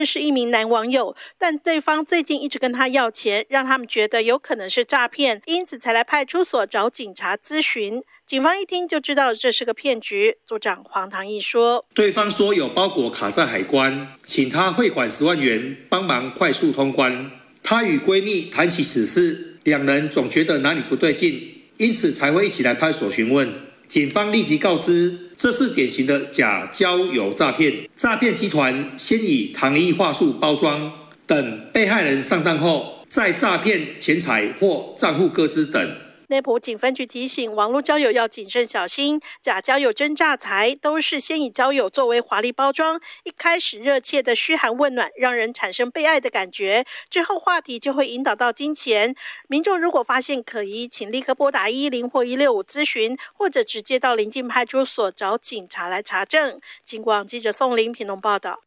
是一名男网友，但对方最近一直跟他要钱，让他们觉得有可能是诈骗，因此才来派出所找警察咨询。警方一听就知道这是个骗局。组长黄唐毅说， 对方说有包裹卡在海关，请他汇款10万元帮忙快速通关。她与闺蜜谈起此事，两人总觉得哪里不对劲，因此才会一起来派出所询问。警方立即告知，这是典型的假交友诈骗。诈骗集团先以糖衣话术包装，等被害人上当后，再诈骗钱财或账户个资等。 内埔警分局提醒，网络交友要谨慎小心，假交友真诈财，都是先以交友作为华丽包装，一开始热切的嘘寒问暖，让人产生被爱的感觉，之后话题就会引导到金钱。民众如果发现可疑，请立刻拨打110或165咨询，或者直接到邻近派出所找警察来查证。警广记者宋林屏东报道。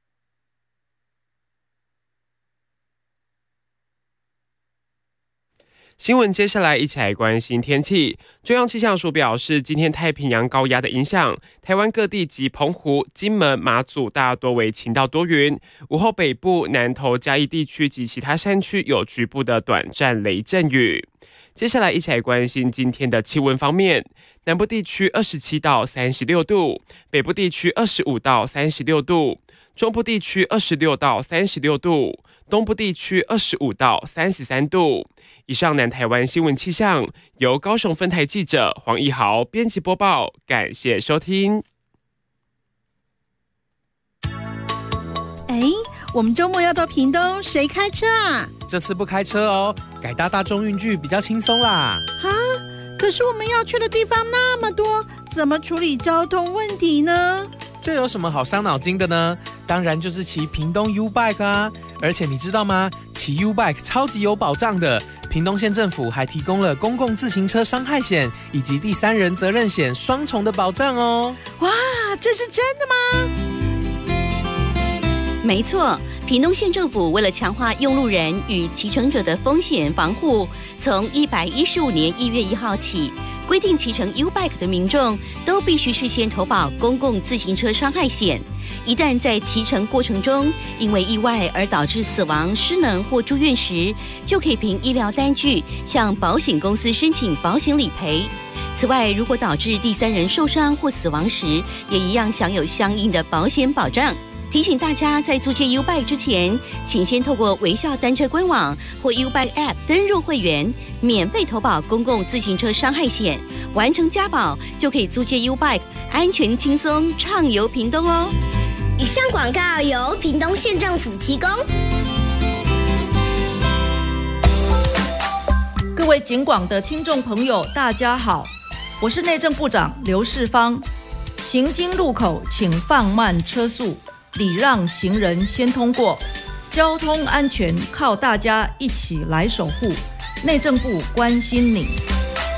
新闻接下来一起来关心天气。中央气象署表示，今天太平洋高压的影响，台湾各地及澎湖、金门、马祖大多为晴到多云，午后北部、南投、嘉义地区及其他山区有局部的短暂雷阵雨。接下来一起来关心今天的气温方面，南部地区27到36度，北部地区25到36度，中部地区26到36度，东部地区25到33度。以上南台湾新闻气象由高雄分台记者黄义豪编辑播报，感谢收听。 我们周末要到屏东，谁开车啊？ 这次不开车哦，改搭大众运具比较轻松啦。 可是我们要去的地方那么多，怎么处理交通问题呢？ 这有什么好伤脑筋的呢？当然就是骑屏东 U-Bike 啊！而且你知道吗？骑 U-Bike 超级有保障的，屏东县政府还提供了公共自行车伤害险以及第三人责任险双重的保障哦。 哇，这是真的吗？ 没错，屏东县政府为了强化用路人与骑乘者的风险防护，从115年1月1号起，规定骑乘 U-Bike 的民众都必须事先投保公共自行车伤害险。一旦在骑乘过程中因为意外而导致死亡、失能或住院时，就可以凭医疗单据向保险公司申请保险理赔。此外，如果导致第三人受伤或死亡时，也一样享有相应的保险保障。提醒大家，在租借 U-Bike 之前，请先透过微笑单车官网或 U-Bike App 登入会员，免费投保公共自行车伤害险，完成加保就可以租借 U-Bike， 安全轻松畅游屏东哦。 以上广告由屏东县政府提供。 各位警广的听众朋友，大家好，我是内政部长刘世芳。行经路口请放慢车速，礼让行人先通过，交通安全靠大家一起来守护。内政部关心你。